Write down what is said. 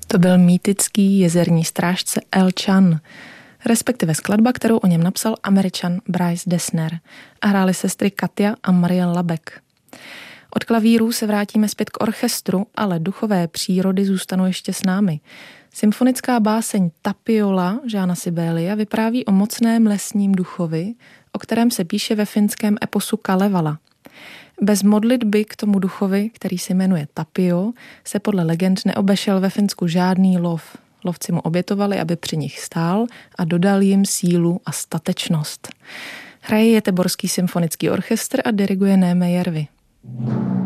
To byl mýtický jezerní strážce El Chan, respektive skladba, kterou o něm napsal Američan Bryce Dessner a hrály sestry Katia a Marielle Labek. Od klavírů se vrátíme zpět k orchestru, ale duchové přírody zůstanou ještě s námi. Symfonická báseň Tapiola Jeana Sibélia vypráví o mocném lesním duchovi, o kterém se píše ve finském eposu Kalevala. Bez modlitby k tomu duchovi, který se jmenuje Tapio, se podle legend neobešel ve Finsku žádný lov. Lovci mu obětovali, aby při nich stál a dodal jim sílu a statečnost. Hraje Göteborský symfonický orchestr a diriguje Néme Järvi.